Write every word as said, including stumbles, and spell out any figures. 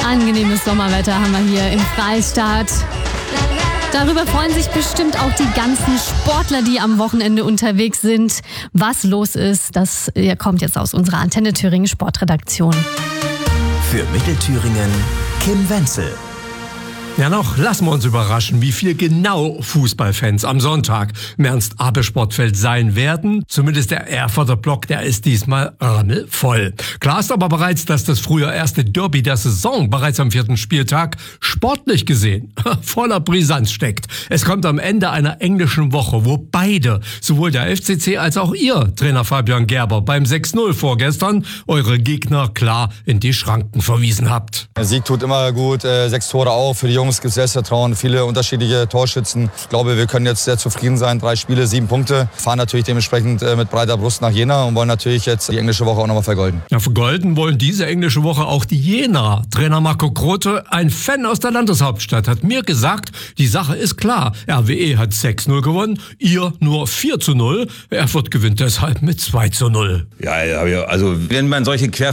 Angenehmes Sommerwetter haben wir hier im Freistaat. Darüber freuen sich bestimmt auch die ganzen Sportler, die am Wochenende unterwegs sind. Was los ist, das kommt jetzt aus unserer Antenne Thüringen Sportredaktion. Für Mittelthüringen Kim Wenzel. Ja, noch lassen wir uns überraschen, wie viel genau Fußballfans am Sonntag im Ernst-Abbe-Sportfeld sein werden. Zumindest der Erfurter Block, der ist diesmal rammelvoll. Klar ist aber bereits, dass das früher erste Derby der Saison bereits am vierten Spieltag sportlich gesehen voller Brisanz steckt. Es kommt am Ende einer englischen Woche, wo beide, sowohl der F C C als auch ihr Trainer Fabian Gerber, beim sechs null vorgestern eure Gegner klar in die Schranken verwiesen habt. Der Sieg tut immer gut, äh, sechs Tore auch für die Jungs. Es gibt Selbstvertrauen, viele unterschiedliche Torschützen. Ich glaube, wir können jetzt sehr zufrieden sein. Drei Spiele, sieben Punkte. Fahren natürlich dementsprechend mit breiter Brust nach Jena und wollen natürlich jetzt die englische Woche auch nochmal vergolden. Ja, vergolden wollen diese englische Woche auch die Jena. Trainer Marco Grote, ein Fan aus der Landeshauptstadt, hat mir gesagt, die Sache ist klar. R W E hat sechs null gewonnen, ihr nur vier zu null. Erfurt gewinnt deshalb mit zwei zu null. Ja, also wenn man solche Quer